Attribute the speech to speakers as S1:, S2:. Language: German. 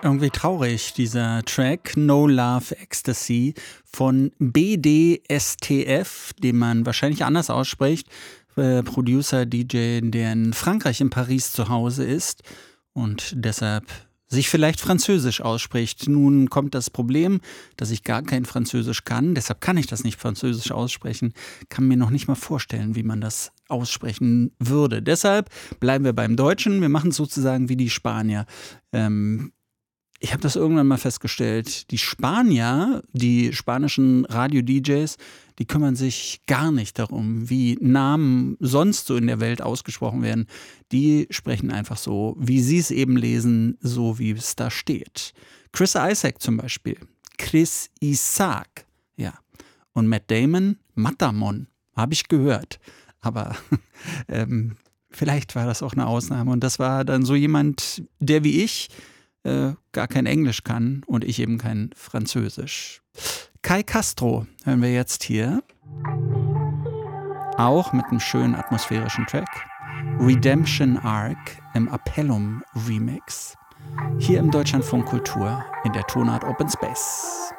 S1: Irgendwie traurig, dieser Track No Love Ecstasy von BDSTF, den man wahrscheinlich anders ausspricht. Producer, DJ, der in Frankreich, in Paris zu Hause ist und deshalb sich vielleicht Französisch ausspricht. Nun kommt das Problem, dass ich gar kein Französisch kann, deshalb kann ich das nicht Französisch aussprechen, kann mir noch nicht mal vorstellen, wie man das aussprechen würde. Deshalb bleiben wir beim Deutschen, wir machen es sozusagen wie die Spanier. Ich habe das irgendwann mal festgestellt, die Spanier, die spanischen Radio-DJs, die kümmern sich gar nicht darum, wie Namen sonst so in der Welt ausgesprochen werden. Die sprechen einfach so, wie sie es eben lesen, so wie es da steht. Chris Isaak zum Beispiel. Chris Isaak, ja. Und Matt Damon, Matamon, habe ich gehört. Aber vielleicht war das auch eine Ausnahme. Und das war dann so jemand, der wie ich gar kein Englisch kann und ich eben kein Französisch. Kai Castro hören wir jetzt hier. Auch mit einem schönen atmosphärischen Track. Redemption Arc im Appellum Remix. Hier im Deutschlandfunk Kultur in der Tonart Open Space.